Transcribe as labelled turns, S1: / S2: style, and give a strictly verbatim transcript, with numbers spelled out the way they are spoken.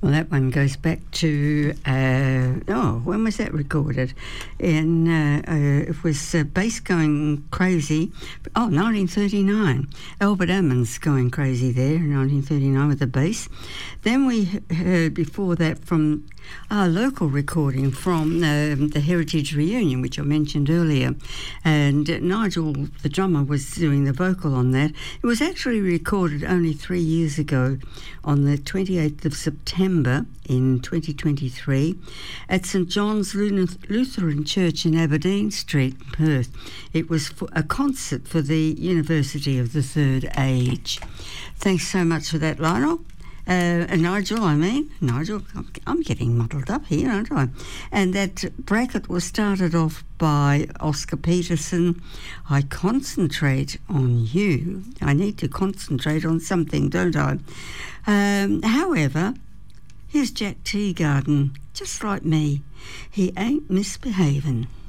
S1: Well, that one goes back to, uh, oh, when was that recorded? In, uh, uh, it was uh, Bass Going Crazy, oh, nineteen thirty-nine. Albert Ammons Going Crazy there in nineteen thirty-nine with the bass. Then we heard before that from our local recording from uh, the Heritage Reunion, which I mentioned earlier. And uh, Nigel, the drummer, was doing the vocal on that. It was actually recorded only three years ago on the twenty-eighth of September in twenty twenty-three at St John's Lutheran Church in Aberdeen Street, Perth. It was for a concert for the University of the Third Age. Thanks so much for that, Lionel. Uh, and Nigel, I mean, Nigel, I'm, I'm getting muddled up here, aren't I? And that bracket was started off by Oscar Peterson. I concentrate on you. I need to concentrate on something, don't I? Um, however, here's Jack Teagarden, just like me. He ain't misbehaving.